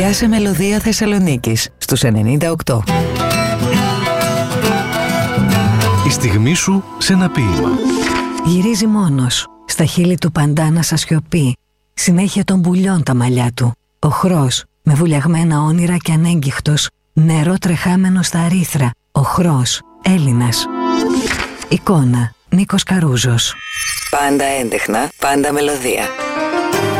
Πιάσε μελωδία Θεσσαλονίκης στους 98. Η στιγμή σου σε ένα ποίημα. Γυρίζει μόνος, στα χείλη του παντάνα σα σιωπή. Συνέχεια των πουλιών τα μαλλιά του. Οχρός, με βουλιαγμένα όνειρα και ανέγκυχτος. Νερό τρεχάμενο στα ρήθρα. Οχρός, Έλληνας. Εικόνα, Νίκος Καρούζος. Πάντα έντεχνα, πάντα μελωδία.